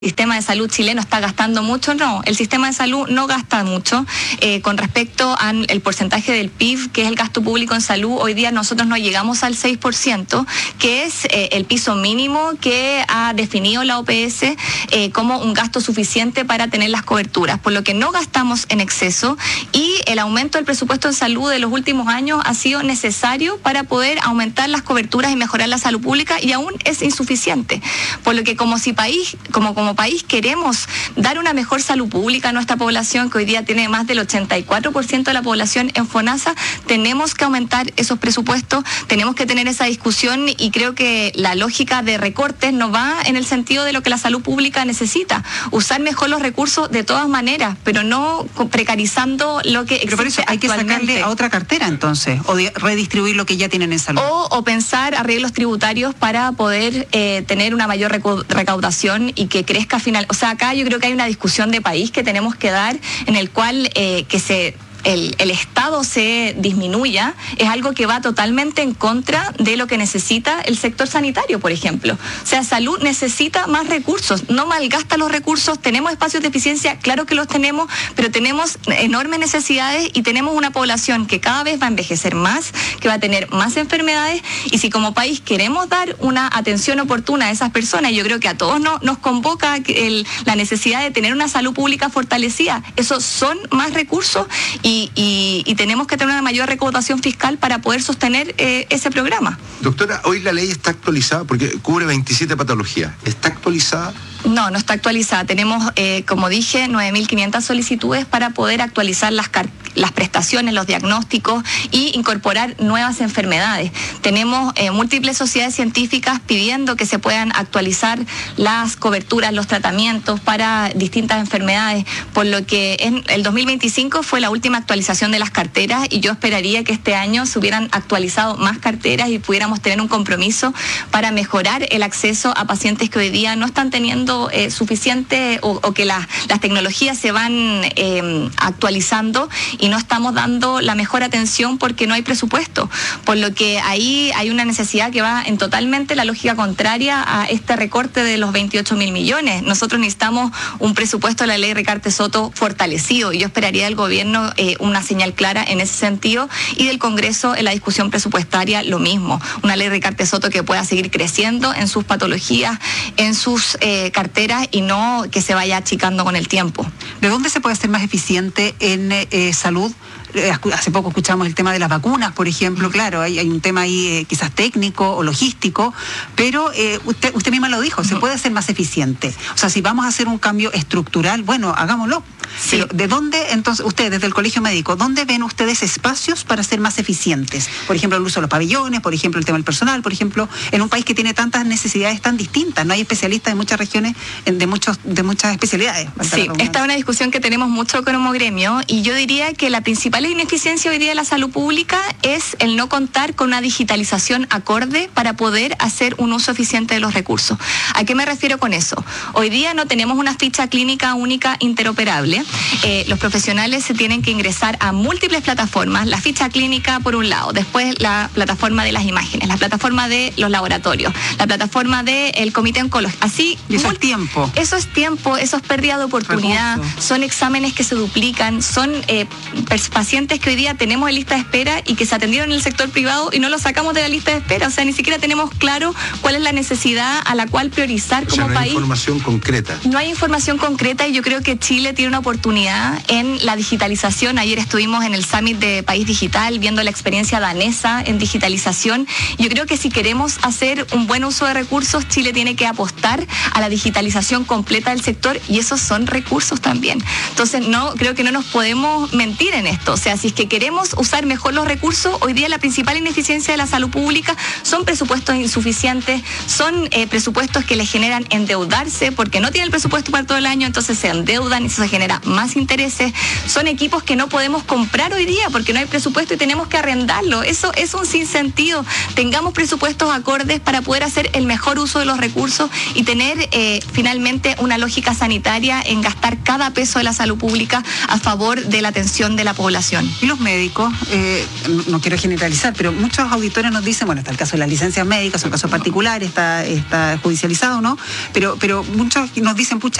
El sistema de salud chileno está gastando mucho, no, el sistema de salud no gasta mucho. Con respecto al porcentaje del PIB, que es el gasto público en salud, hoy día nosotros no llegamos al 6%, que es el piso mínimo que ha definido la OPS como un gasto suficiente para tener las coberturas, por lo que no gastamos en exceso, y el aumento del presupuesto en salud de los últimos años ha sido necesario para poder aumentar las coberturas y mejorar la salud pública, y aún es insuficiente, por lo que como país queremos dar una mejor salud pública a nuestra población, que hoy día tiene más del 84% de la población en FONASA. Tenemos que aumentar esos presupuestos, tenemos que tener esa discusión, y creo que la lógica de recortes no va en el sentido de lo que la salud pública necesita, usar mejor los recursos de todas maneras, pero no precarizando lo que existe. Pero por eso hay que sacarle a otra cartera entonces, o redistribuir lo que ya tienen en salud. O pensar arreglos tributarios para poder tener una mayor recaudación y que crezca final. O sea, acá yo creo que hay una discusión de país que tenemos que dar, en el cual el Estado se disminuya, es algo que va totalmente en contra de lo que necesita el sector sanitario, por ejemplo. O sea, salud necesita más recursos, no malgasta los recursos. Tenemos espacios de eficiencia, claro que los tenemos, pero tenemos enormes necesidades y tenemos una población que cada vez va a envejecer más, que va a tener más enfermedades, y si como país queremos dar una atención oportuna a esas personas, yo creo que a todos nos convoca la necesidad de tener una salud pública fortalecida. Esos son más recursos, y tenemos que tener una mayor recaudación fiscal para poder sostener ese programa. Doctora, hoy la ley está actualizada porque cubre 27 patologías. ¿Está actualizada? No está actualizada. Tenemos, como dije, 9.500 solicitudes para poder actualizar las prestaciones, los diagnósticos y incorporar nuevas enfermedades. Tenemos múltiples sociedades científicas pidiendo que se puedan actualizar las coberturas, los tratamientos para distintas enfermedades, por lo que en el 2025 fue la última actualización de las carteras, y yo esperaría que este año se hubieran actualizado más carteras y pudiéramos tener un compromiso para mejorar el acceso a pacientes que hoy día no están teniendo suficiente, o que las tecnologías se van actualizando y no estamos dando la mejor atención porque no hay presupuesto, por lo que ahí hay una necesidad que va en totalmente la lógica contraria a este recorte de los 28.000 millones. Nosotros necesitamos un presupuesto de la ley Recarte-Soto fortalecido, y yo esperaría del gobierno una señal clara en ese sentido, y del Congreso en la discusión presupuestaria lo mismo, una ley Recarte-Soto que pueda seguir creciendo en sus patologías, en sus carteras, y no que se vaya achicando con el tiempo. ¿De dónde se puede ser más eficiente en salud? Hace poco escuchamos el tema de las vacunas, por ejemplo. Claro, hay un tema ahí quizás técnico o logístico, pero usted misma lo dijo, se puede ser más eficiente. O sea, si vamos a hacer un cambio estructural, bueno, hagámoslo. Sí. Pero ¿de dónde, entonces, ustedes, desde el Colegio Médico, dónde ven ustedes espacios para ser más eficientes? Por ejemplo, el uso de los pabellones, por ejemplo, el tema del personal, por ejemplo, en un país que tiene tantas necesidades tan distintas, no hay especialistas en muchas regiones, de muchas especialidades. Sí, esta es una discusión que tenemos mucho con Homogremio, y yo diría que la principal ineficiencia hoy día de la salud pública es el no contar con una digitalización acorde para poder hacer un uso eficiente de los recursos. ¿A qué me refiero con eso? Hoy día no tenemos una ficha clínica única interoperable. Los profesionales se tienen que ingresar a múltiples plataformas, la ficha clínica por un lado, después la plataforma de las imágenes, la plataforma de los laboratorios, la plataforma del comité oncológico. Así, y eso es tiempo. Eso es tiempo, eso es pérdida de oportunidad, son exámenes que se duplican, son pacientes que hoy día tenemos en lista de espera y que se atendieron en el sector privado y no los sacamos de la lista de espera. O sea, ni siquiera tenemos claro cuál es la necesidad a la cual priorizar como país. No hay información concreta. No hay información concreta, y yo creo que Chile tiene una oportunidad en la digitalización. Ayer estuvimos en el Summit de País Digital viendo la experiencia danesa en digitalización. Yo creo que si queremos hacer un buen uso de recursos, Chile tiene que apostar a la digitalización completa del sector, y esos son recursos también. Entonces, creo que no nos podemos mentir en esto. O sea, si es que queremos usar mejor los recursos, hoy día la principal ineficiencia de la salud pública son presupuestos insuficientes, son presupuestos que le generan endeudarse porque no tienen el presupuesto para todo el año, entonces se endeudan y eso se genera genera más intereses, son equipos que no podemos comprar hoy día porque no hay presupuesto y tenemos que arrendarlo. Eso es un sinsentido. Tengamos presupuestos acordes para poder hacer el mejor uso de los recursos y tener finalmente una lógica sanitaria en gastar cada peso de la salud pública a favor de la atención de la población. Y los médicos, no quiero generalizar, pero muchos auditores nos dicen, bueno, está el caso de las licencias médicas, son casos particulares, está judicializado, ¿no? Pero muchos nos dicen, pucha,